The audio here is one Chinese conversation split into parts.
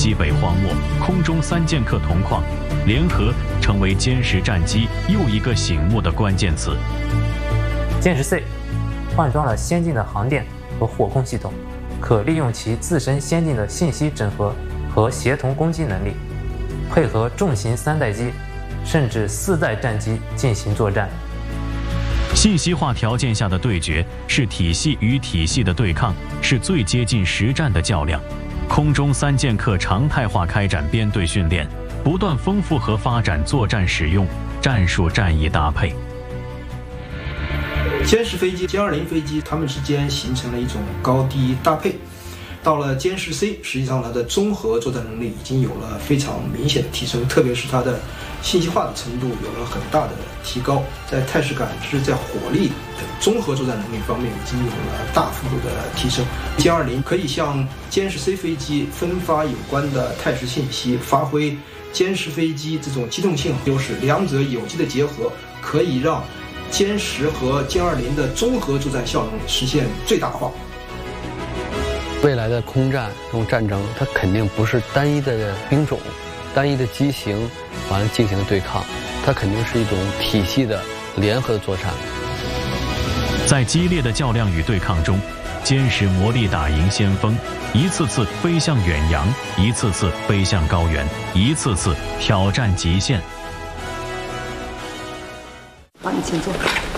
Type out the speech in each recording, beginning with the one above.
西北荒漠，空中3剑客铜矿联合成为歼十战机又一个醒目的关键词。 歼十 C 换装了先进的航电和火控系统，可利用其自身先进的信息整合和协同攻击能力，配合重型3代机甚至4代战机进行作战。 信息化条件下的对决是体系与体系的对抗，是最接近实战的较量。空中3剑客常态化开展编队训练，不断丰富和发展作战使用、战术战役搭配。 歼十飞机、歼20飞机，它们之间形成了一种高低搭配。到了歼十 C， 实际上它的综合作战能力已经有了非常明显的提升，特别是它的信息化的程度有了很大的提高，在态势感知、在火力等综合作战能力方面已经有了大幅度的提升。歼20可以向歼十 C 飞机分发有关的态势信息，发挥歼十飞机这种机动性优势，两者有机的结合，可以让歼十和歼20的综合作战效能实现最大化。 未来的空战这种战争，它肯定不是单一的兵种、单一的机型完了进行的对抗，它肯定是一种体系的联合的作战。 在激烈的较量与对抗中，歼十磨砺打赢先锋，一次次飞向远洋，一次次飞向高原，一次次挑战极限。 好，你请坐。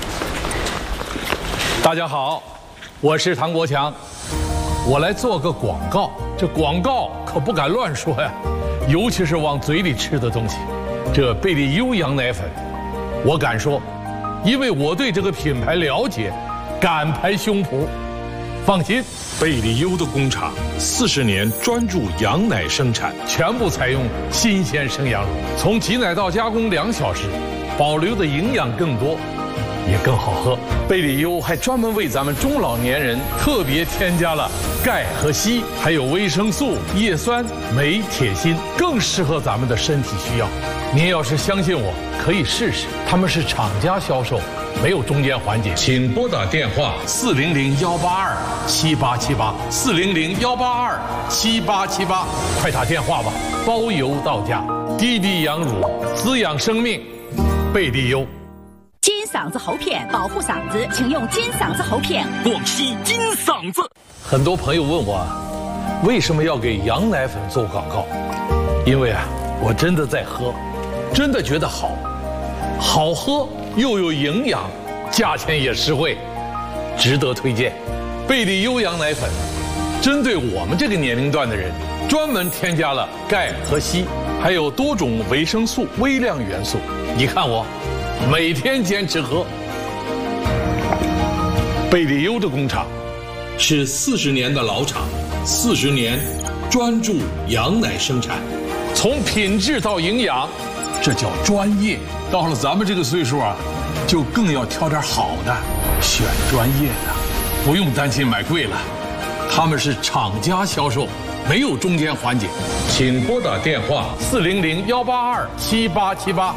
大家好，我是唐国强。我来做个广告，这广告可不敢乱说呀，尤其是往嘴里吃的东西。这贝利优羊奶粉，我敢说，因为我对这个品牌了解，敢拍胸脯。放心， 贝利优的工厂40年专注羊奶生产， 全部采用新鲜生羊乳，从挤奶到加工2小时，保留的营养更多。也更好喝。贝利优还专门为咱们中老年人特别添加了钙和硒，还有维生素、叶酸、镁、铁、锌，更适合咱们的身体需要。您要是相信我，可以试试。他们是厂家销售，没有中间环节。请拨打电话400-182-7878，400-182-7878，快打电话吧，包邮到家。滴滴羊乳，滋养生命，贝利优。 金嗓子喉片保护嗓子，请用金嗓子喉片。 广西金嗓子。 很多朋友问我，为什么要给羊奶粉做广告？因为我真的在喝，真的觉得好，好喝又有营养，价钱也实惠，值得推荐。贝利优羊奶粉，针对我们这个年龄段的人，专门添加了钙和硒，还有多种维生素、微量元素。你看我。每天坚持喝。贝利优的工厂是40年的老厂，40年专注羊奶生产，从品质到营养，这叫专业。到了咱们这个岁数就更要挑点好的，选专业的，不用担心买贵了。他们是厂家销售，没有中间环节。请拨打电话400-182-7878。